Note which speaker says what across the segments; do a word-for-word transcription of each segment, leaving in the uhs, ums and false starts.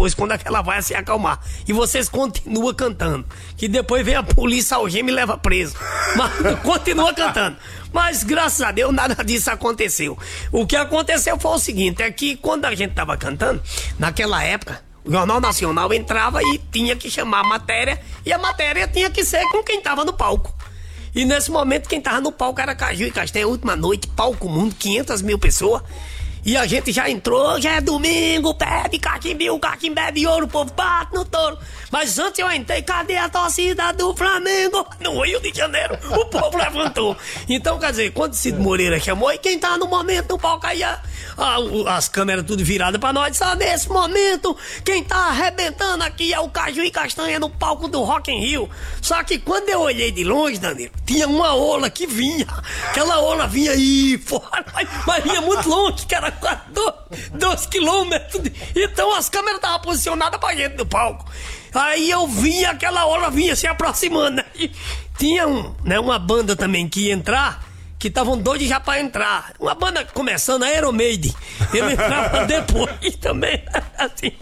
Speaker 1: depois, quando aquela vai se acalmar. E vocês continuam cantando. Que depois vem a polícia, algema e leva preso. Mas continua cantando. Mas, graças a Deus, nada disso aconteceu. O que aconteceu foi o seguinte, é que quando a gente tava cantando, naquela época, o Jornal Nacional entrava e tinha que chamar a matéria, e a matéria tinha que ser com quem tava no palco. E nesse momento, quem tava no palco era Caju e Castanha, última noite, palco mundo, quinhentas mil pessoas. E a gente já entrou, já é domingo, pé de caquimbil, caquimbé de ouro, o povo bate no touro. Mas antes eu entrei, cadê a torcida do Flamengo? No Rio de Janeiro, o povo levantou. Então, quer dizer, quando Cid Moreira chamou, e quem tá no momento no palco aí, a, a, as câmeras tudo viradas pra nós, só nesse momento, quem tá arrebentando aqui é o Caju e Castanha no palco do Rock in Rio. Só que quando eu olhei de longe, Danilo, tinha uma ola que vinha, aquela ola vinha aí fora, mas, mas vinha muito longe, que era quase dois quilômetros. Então as câmeras estavam posicionadas pra gente no palco. Aí eu vi aquela ola vinha se aproximando. Né? E tinha um, né, uma banda também que ia entrar, que estavam doidos já pra entrar. Uma banda começando, a Iron Maiden. Ele entrava depois também. Assim.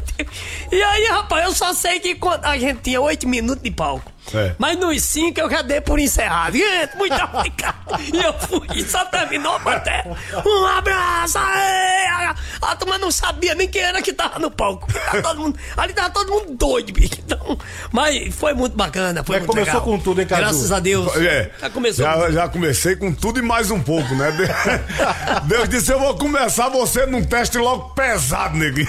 Speaker 1: E aí, rapaz, eu só sei que quando a gente tinha oito minutos de palco. É. Mas nos cinco eu já dei por encerrado. Gente, muito obrigado. E eu fui e só terminou a matéria. Um abraço! Aê! A, a turma não sabia nem quem era que tava no palco. Tava todo mundo, ali tava todo mundo doido, bicho. Então, mas foi muito bacana. Foi
Speaker 2: já
Speaker 1: muito
Speaker 2: começou
Speaker 1: legal.
Speaker 2: com tudo, hein, Caju?
Speaker 1: Graças a Deus.
Speaker 3: É.
Speaker 1: Já começou.
Speaker 3: Já, já comecei com tudo e mais um pouco, né? Deus disse: eu vou começar você num teste logo pesado, neguinho.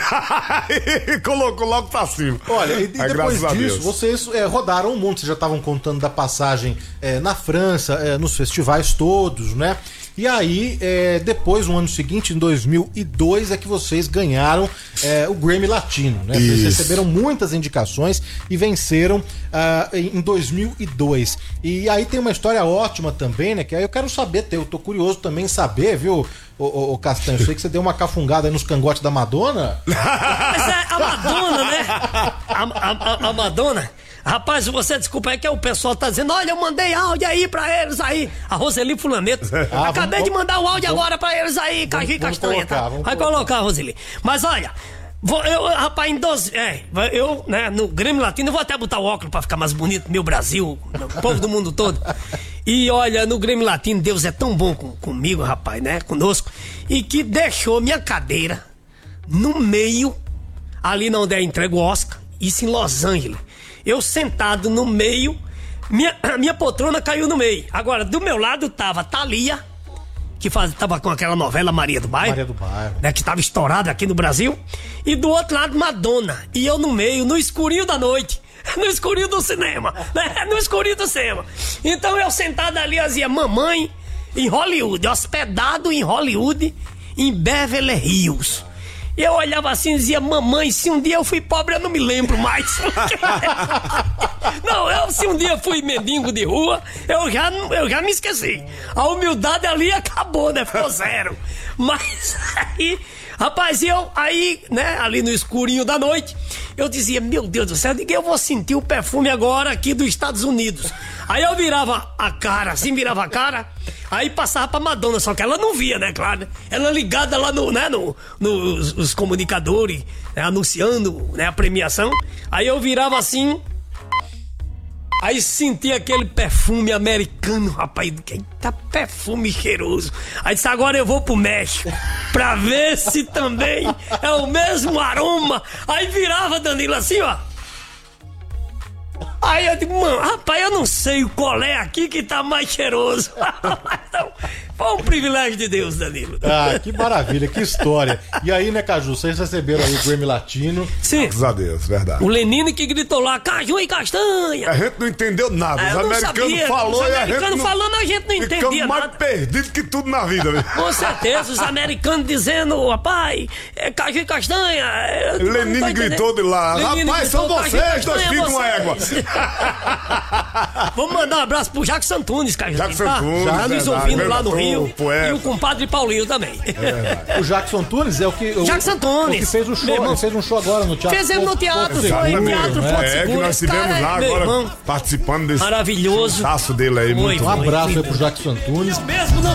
Speaker 3: E colocou logo pra cima.
Speaker 2: Olha, e, e
Speaker 3: é,
Speaker 2: depois disso, vocês é, rodaram um monte. Vocês já estavam contando da passagem é, na França, é, nos festivais todos, né? E aí, é, depois, no ano seguinte, em dois mil e dois, é que vocês ganharam é, o Grammy Latino, né? Vocês
Speaker 3: Isso.
Speaker 2: receberam muitas indicações e venceram uh, em dois mil e dois. E aí tem uma história ótima também, né? Que aí eu quero saber, eu tô curioso também em saber, viu, ô, ô, ô Castanho? Eu sei que você deu uma cafungada aí nos cangotes da Madonna.
Speaker 1: Mas é a Madonna, né? A, a, a Madonna... Rapaz, você desculpa aí que o pessoal tá dizendo: olha, eu mandei áudio aí pra eles aí. A Roseli Fulaneto. Ah, acabei vamos, de mandar o áudio vamos, agora pra eles aí, Caju e Castanha, tá? Vai colocar, colocar, Roseli. Mas olha, vou, eu, rapaz, em doze. É, eu, né, no Grêmio Latino, eu vou até botar o óculos pra ficar mais bonito, meu Brasil, o povo do mundo todo. E olha, no Grêmio Latino, Deus é tão bom com, comigo, rapaz, né? Conosco. E que deixou minha cadeira no meio, ali onde é entregue o Oscar, isso em Los Angeles. Eu sentado no meio, minha, minha poltrona caiu no meio. Agora, do meu lado tava Thalia, que faz, tava com aquela novela Maria do Bairro.
Speaker 2: Maria do Bairro.
Speaker 1: Né, que tava estourada aqui no Brasil. E do outro lado, Madonna. E eu no meio, no escurinho da noite. No escurinho do cinema. Né, no escurinho do cinema. Então eu sentado ali, eu dizia: mamãe, em Hollywood, hospedado em Hollywood, em Beverly Hills. E eu olhava assim e dizia: mamãe, se um dia eu fui pobre, eu não me lembro mais. Não, eu, se um dia eu fui mendigo de rua, eu já, eu já me esqueci. A humildade ali acabou, né? Ficou zero. Mas aí, rapaz, eu aí, né, ali no escurinho da noite, eu dizia: meu Deus do céu, eu vou sentir o perfume agora aqui dos Estados Unidos. Aí eu virava a cara, assim, virava a cara, aí passava pra Madonna, só que ela não via, né, claro, né? Ela ligada lá no, né, no, nos os comunicadores, né, anunciando, né, a premiação. Aí eu virava assim, aí sentia aquele perfume americano, rapaz, eita perfume cheiroso. Aí disse: agora eu vou pro México, pra ver se também é o mesmo aroma. Aí virava, Danilo, assim, ó. Aí eu digo: mano, rapaz, eu não sei qual é aqui que tá mais cheiroso. Então, foi um privilégio de Deus, Danilo.
Speaker 2: Ah, que maravilha, que história. E aí, né, Caju, vocês receberam aí o Grammy Latino.
Speaker 1: Sim.
Speaker 3: Graças a Deus, verdade.
Speaker 1: O Lenine que gritou lá: Caju e Castanha.
Speaker 3: A gente não entendeu nada. Os americanos falou
Speaker 1: os
Speaker 3: e a gente
Speaker 1: americanos
Speaker 3: não...
Speaker 1: falando, a gente não entendia
Speaker 3: Ficamos mais
Speaker 1: nada.
Speaker 3: perdidos que tudo na vida. Viu?
Speaker 1: Com certeza, os americanos dizendo: rapaz, é Caju e Castanha.
Speaker 3: Lenine gritou de lá:
Speaker 1: Lenine
Speaker 3: rapaz,
Speaker 1: gritou,
Speaker 3: são vocês, dois filhos de uma égua.
Speaker 1: Vamos mandar um abraço pro Jackson Antunes, Caju.
Speaker 3: Jackson
Speaker 1: tá?
Speaker 3: Antunes,
Speaker 1: Já nos
Speaker 3: verdade,
Speaker 1: ouvindo lá no
Speaker 3: verdade,
Speaker 1: Rio.
Speaker 3: poeta.
Speaker 1: E o compadre Paulinho também.
Speaker 3: É,
Speaker 2: o Jackson Antunes é o que... O,
Speaker 1: Jackson Antunes.
Speaker 2: O que fez o show, ele fez um show agora no teatro.
Speaker 1: Fizemos no teatro, foi
Speaker 3: Exatamente.
Speaker 1: teatro, Porto
Speaker 3: É,
Speaker 1: Seguro.
Speaker 3: que nós estivemos
Speaker 1: Cara,
Speaker 3: lá
Speaker 1: meu
Speaker 3: agora
Speaker 1: irmão,
Speaker 3: participando desse
Speaker 1: maravilhoso.
Speaker 3: sucesso dele aí.
Speaker 1: Foi,
Speaker 3: Muito
Speaker 2: Um
Speaker 1: foi.
Speaker 2: abraço aí pro Jackson Antunes.
Speaker 1: Eu mesmo não